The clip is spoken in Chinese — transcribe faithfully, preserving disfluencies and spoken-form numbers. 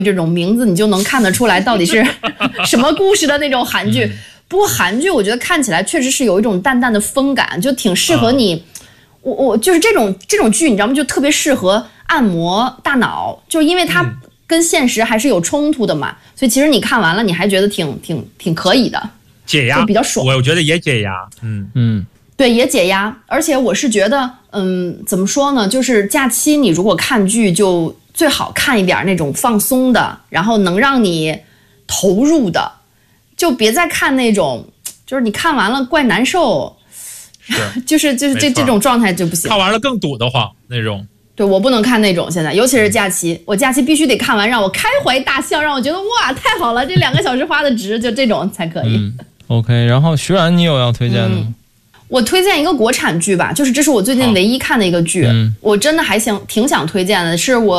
这种名字你就能看得出来到底是什么故事的那种韩剧。嗯、不过韩剧我觉得看起来确实是有一种淡淡的风感，就挺适合你。啊、我我就是这种这种剧，你知道吗？就特别适合按摩大脑，就因为它跟现实还是有冲突的嘛，嗯、所以其实你看完了，你还觉得挺挺挺可以的， 解压， 比较爽。 我觉得也解压，嗯嗯。 对，也解压，而且我是觉得，嗯，怎么说呢？就是假期你如果看剧，就最好看一点那种放松的，然后能让你投入的，就别再看那种，就是你看完了怪难受， 是就是就是这这种状态就不行。 看完了更堵得慌那种。 对，我不能看那种，现在尤其是假期，我假期必须得看完，让我开怀大笑，让我觉得哇太好了，这两个小时花的值，就这种才可以。 嗯、OK， 然后徐冉，你有要推荐的吗？ 嗯我推荐一个国产剧吧，就是这是我最近唯一看的一个剧，嗯、我真的还想挺想推荐的，是我